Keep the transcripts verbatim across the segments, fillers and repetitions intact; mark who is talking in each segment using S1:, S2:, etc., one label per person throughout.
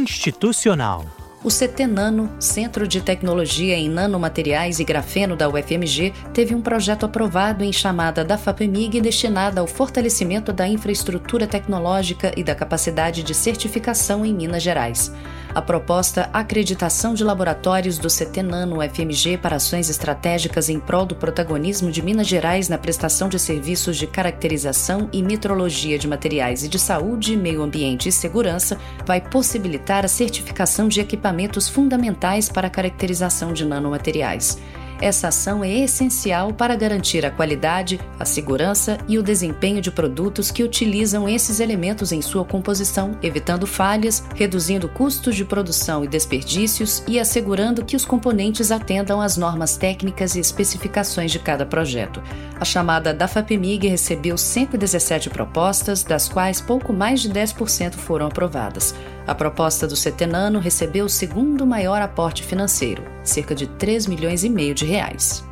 S1: institucional.
S2: O CETENANO, Centro de Tecnologia em Nanomateriais e Grafeno da U F M G, teve um projeto aprovado em chamada da FAPEMIG destinada ao fortalecimento da infraestrutura tecnológica e da capacidade de certificação em Minas Gerais. A proposta Acreditação de Laboratórios do CETENANO U F M G para ações estratégicas em prol do protagonismo de Minas Gerais na prestação de serviços de caracterização e metrologia de materiais e de saúde, meio ambiente e segurança vai possibilitar a certificação de equipamentos fundamentais para a caracterização de nanomateriais. Essa ação é essencial para garantir a qualidade, a segurança e o desempenho de produtos que utilizam esses elementos em sua composição, evitando falhas, reduzindo custos de produção e desperdícios e assegurando que os componentes atendam às normas técnicas e especificações de cada projeto. A chamada da FAPEMIG recebeu cento e dezessete propostas, das quais pouco mais de dez por cento foram aprovadas. A proposta do CETENANO recebeu o segundo maior aporte financeiro, cerca de três milhões e meio de reais.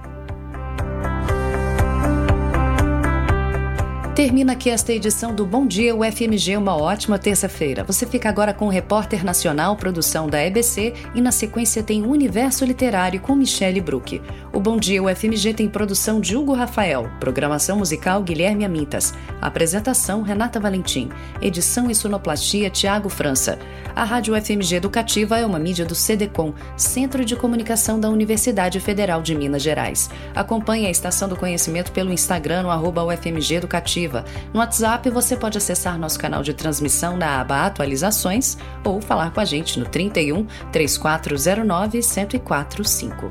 S2: Termina aqui esta edição do Bom Dia U F M G, uma ótima terça-feira. Você fica agora com o Repórter Nacional, produção da E B C, e na sequência tem o Universo Literário com Michele Bruck. O Bom Dia U F M G tem produção de Hugo Rafael, programação musical Guilherme Amintas, apresentação Renata Valentim, edição e sonoplastia Tiago França. A Rádio U F M G Educativa é uma mídia do CEDECOM, Centro de Comunicação da Universidade Federal de Minas Gerais. Acompanhe a Estação do Conhecimento pelo Instagram no arroba U F M G Educativa. No WhatsApp você pode acessar nosso canal de transmissão na aba Atualizações ou falar com a gente no trinta e um, três quatro zero nove, um zero quatro cinco.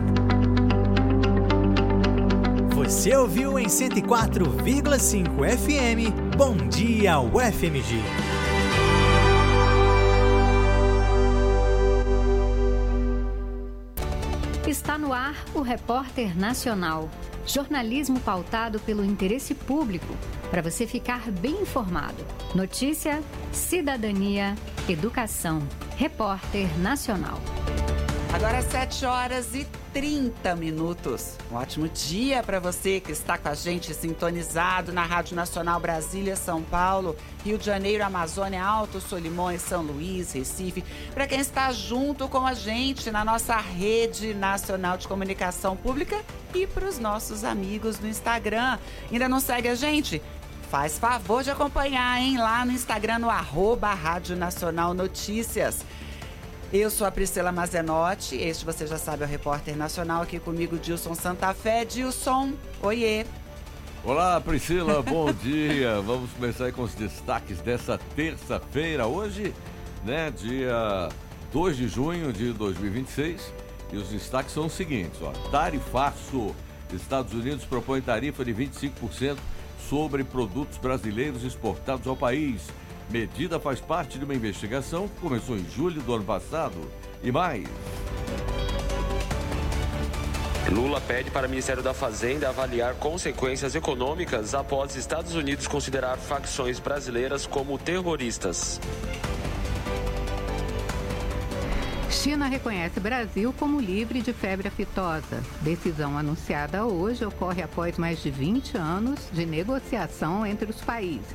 S1: Você ouviu em cento e quatro vírgula cinco F M Bom Dia U F M G.
S3: Está no ar o Repórter Nacional. Jornalismo pautado pelo interesse público, para você ficar bem informado. Notícia, cidadania, educação. Repórter Nacional.
S4: Agora sete horas e trinta minutos. Um ótimo dia para você que está com a gente sintonizado na Rádio Nacional Brasília, São Paulo, Rio de Janeiro, Amazônia, Alto Solimões, São Luís, Recife. Para quem está junto com a gente na nossa rede nacional de comunicação pública e para os nossos amigos no Instagram. Ainda não segue a gente? Faz favor de acompanhar, hein? Lá no Instagram, no arroba Rádio Nacional Notícias. Eu sou a Priscila Mazenotti, este você já sabe é o Repórter Nacional, aqui comigo Dilson Santa Fé. Dilson, oiê.
S5: Olá Priscila, bom dia. Vamos começar aí com os destaques dessa terça-feira, hoje, né, dia dois de junho de dois mil e vinte e seis. E os destaques são os seguintes, ó. Tarifaço. Estados Unidos propõe tarifa de vinte e cinco por cento sobre produtos brasileiros exportados ao país. Medida faz parte de uma investigação que começou em julho do ano passado. E mais.
S6: Lula pede para o Ministério da Fazenda avaliar consequências econômicas após Estados Unidos considerar facções brasileiras como terroristas.
S7: China reconhece Brasil como livre de febre aftosa. Decisão anunciada hoje ocorre após mais de vinte anos de negociação entre os países.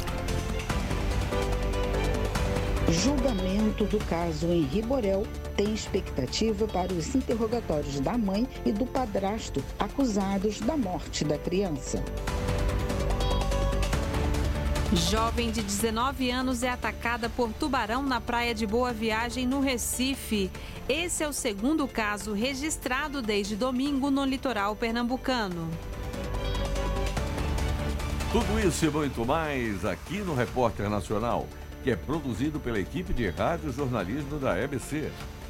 S8: Julgamento do caso Henri Borel tem expectativa para os interrogatórios da mãe e do padrasto acusados da morte da criança.
S9: Jovem de dezenove anos é atacada por tubarão na praia de Boa Viagem, no Recife. Esse é o segundo caso registrado desde domingo no litoral pernambucano.
S5: Tudo isso e muito mais aqui no Repórter Nacional, que é produzido pela equipe de rádio jornalismo da E B C.